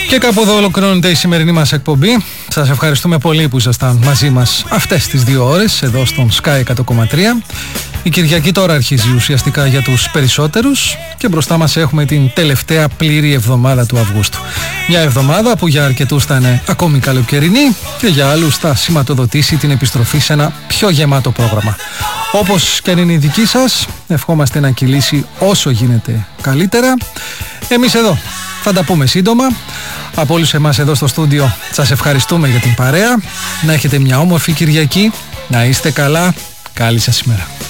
Και κάπου εδώ ολοκληρώνεται η σημερινή μας εκπομπή. Σας ευχαριστούμε πολύ που ήσασταν μαζί μας αυτές τις 2 ώρες εδώ στον Sky 100,3. Η Κυριακή τώρα αρχίζει ουσιαστικά για τους περισσότερους και μπροστά μας έχουμε την τελευταία πλήρη εβδομάδα του Αυγούστου. Μια εβδομάδα που για αρκετούς θα είναι ακόμη καλοκαιρινή και για άλλους θα σηματοδοτήσει την επιστροφή σε ένα πιο γεμάτο πρόγραμμα. Όπως και αν είναι η δική σας, ευχόμαστε να κυλήσει όσο γίνεται καλύτερα. Εμείς εδώ θα τα πούμε σύντομα. Από όλους εμάς εδώ στο στούντιο σας ευχαριστούμε για την παρέα. Να έχετε μια όμορφη Κυριακή. Να είστε καλά. Καλή σας ημέρα.